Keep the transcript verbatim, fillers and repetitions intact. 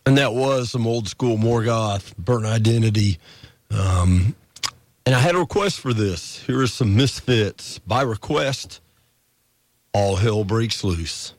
And that was some old school Morgoth, Burnt Identity. Um, and I had a request for this. Here are some Misfits. By request, All Hell Breaks Loose.